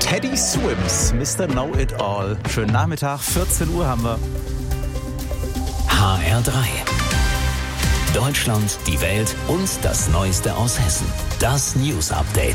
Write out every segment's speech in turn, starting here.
Teddy Swims, Mr. Know-It-All. Schönen Nachmittag, 14 Uhr haben wir. HR3. Deutschland, die Welt und das Neueste aus Hessen. Das News Update.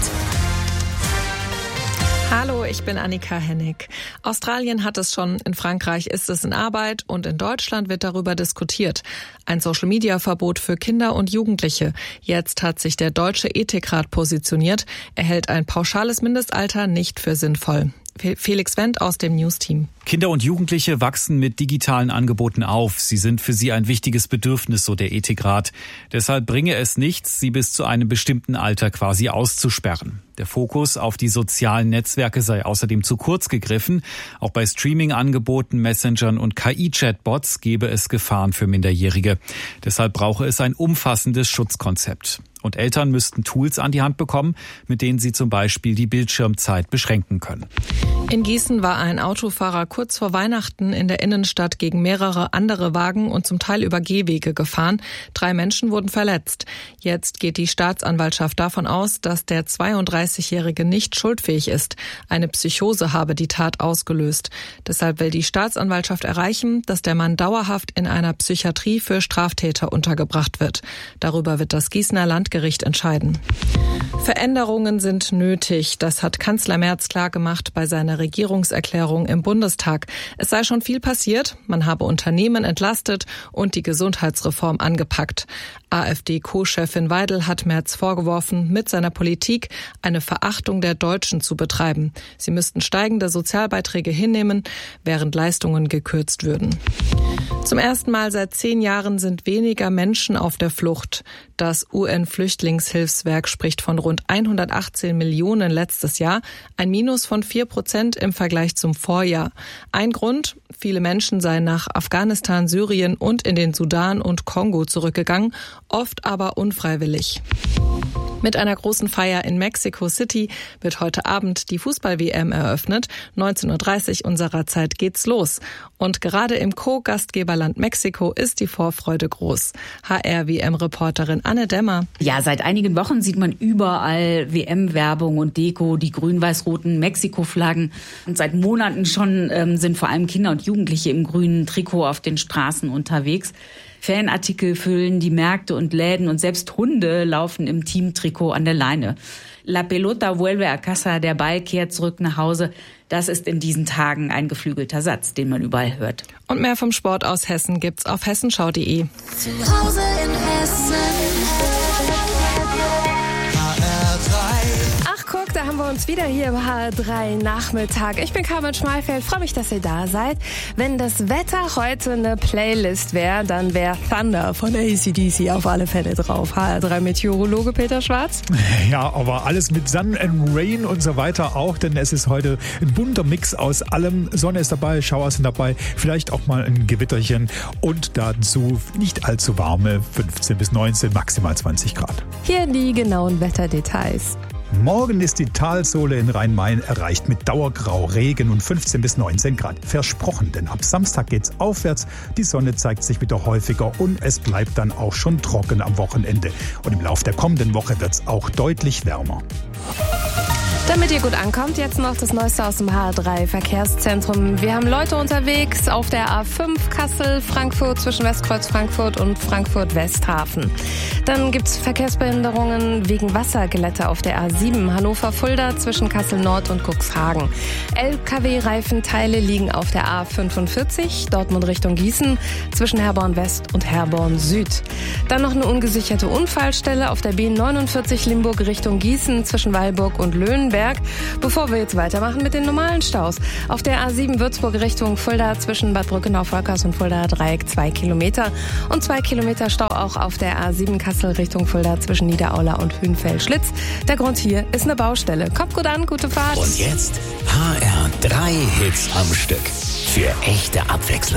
Hallo, ich bin Annika Hennig. Australien hat es schon, in Frankreich ist es in Arbeit und in Deutschland wird darüber diskutiert. Ein Social-Media-Verbot für Kinder und Jugendliche. Jetzt hat sich der Deutsche Ethikrat positioniert. Er hält ein pauschales Mindestalter nicht für sinnvoll. Felix Wendt aus dem News-Team. Kinder und Jugendliche wachsen mit digitalen Angeboten auf. Sie sind für sie ein wichtiges Bedürfnis, so der Ethikrat. Deshalb bringe es nichts, sie bis zu einem bestimmten Alter quasi auszusperren. Der Fokus auf die sozialen Netzwerke sei außerdem zu kurz gegriffen. Auch bei Streaming-Angeboten, Messengern und KI-Chatbots gebe es Gefahren für Minderjährige. Deshalb brauche es ein umfassendes Schutzkonzept. Und Eltern müssten Tools an die Hand bekommen, mit denen sie zum Beispiel die Bildschirmzeit beschränken können. In Gießen war ein Autofahrer kurz vor Weihnachten in der Innenstadt gegen mehrere andere Wagen und zum Teil über Gehwege gefahren. 3 Menschen wurden verletzt. Jetzt geht die Staatsanwaltschaft davon aus, dass der 32-Jährige nicht schuldfähig ist. Eine Psychose habe die Tat ausgelöst. Deshalb will die Staatsanwaltschaft erreichen, dass der Mann dauerhaft in einer Psychiatrie für Straftäter untergebracht wird. Darüber wird das Gießener Landgericht entscheiden. Veränderungen sind nötig. Das hat Kanzler Merz klargemacht bei seiner Regierungserklärung im Bundestag. Es sei schon viel passiert. Man habe Unternehmen entlastet und die Gesundheitsreform angepackt. AfD-Co-Chefin Weidel hat Merz vorgeworfen, mit seiner Politik eine Verachtung der Deutschen zu betreiben. Sie müssten steigende Sozialbeiträge hinnehmen, während Leistungen gekürzt würden. Zum ersten Mal seit 10 Jahren sind weniger Menschen auf der Flucht. Das UN-Flüchtlingshilfswerk spricht von rund 118 Millionen letztes Jahr, ein Minus von 4% im Vergleich zum Vorjahr. Ein Grund: viele Menschen seien nach Afghanistan, Syrien und in den Sudan und Kongo zurückgegangen, oft aber unfreiwillig. Mit einer großen Feier in Mexico City wird heute Abend die Fußball-WM eröffnet. 19:30 Uhr unserer Zeit geht's los. Und gerade im Co-Gastgeberland Mexiko ist die Vorfreude groß. HR-WM-Reporterin Anne Dämmer. Ja, seit einigen Wochen sieht man überall WM-Werbung und Deko, die grün-weiß-roten Mexiko-Flaggen. Und seit Monaten schon sind vor allem Kinder und Jugendliche im grünen Trikot auf den Straßen unterwegs. Fanartikel füllen die Märkte und Läden und selbst Hunde laufen im Teamtrikot an der Leine. La pelota vuelve a casa, der Ball kehrt zurück nach Hause. Das ist in diesen Tagen ein geflügelter Satz, den man überall hört. Und mehr vom Sport aus Hessen gibt's auf hessenschau.de. Zu Hause in Hessen. Da haben wir uns wieder hier im HR3 Nachmittag. Ich bin Carmen Schmalfeld, freue mich, dass ihr da seid. Wenn das Wetter heute eine Playlist wäre, dann wäre Thunder von AC/DC auf alle Fälle drauf. HR3-Meteorologe Peter Schwarz. Ja, aber alles mit Sun and Rain und so weiter auch, denn es ist heute ein bunter Mix aus allem. Sonne ist dabei, Schauer sind dabei, vielleicht auch mal ein Gewitterchen und dazu nicht allzu warme 15 bis 19, maximal 20 Grad. Hier die genauen Wetterdetails. Morgen ist die Talsohle in Rhein-Main erreicht mit Dauergrau, Regen und 15 bis 19 Grad versprochen. Denn ab Samstag geht's aufwärts, die Sonne zeigt sich wieder häufiger und es bleibt dann auch schon trocken am Wochenende. Und im Laufe der kommenden Woche wird's auch deutlich wärmer. Damit ihr gut ankommt, jetzt noch das Neueste aus dem HR3 Verkehrszentrum. Wir haben Leute unterwegs auf der A5 Kassel-Frankfurt zwischen Westkreuz Frankfurt und Frankfurt-Westhafen. Dann gibt's Verkehrsbehinderungen wegen Wasserglätte auf der A7 Hannover-Fulda zwischen Kassel-Nord und Cuxhagen. LKW-Reifenteile liegen auf der A45 Dortmund Richtung Gießen zwischen Herborn-West und Herborn-Süd. Dann noch eine ungesicherte Unfallstelle auf der B49 Limburg Richtung Gießen zwischen Weilburg und Löhnberg. Bevor wir jetzt weitermachen mit den normalen Staus. Auf der A7 Würzburg Richtung Fulda zwischen Bad Brückenau-Volkers und Fulda Dreieck 2 Kilometer. Und 2 Kilometer Stau auch auf der A7 Kassel Richtung Fulda zwischen Niederaula und Hünfeld-Schlitz. Der Grund hier ist eine Baustelle. Kommt gut an, gute Fahrt. Und jetzt HR3 Hits am Stück. Für echte Abwechslung.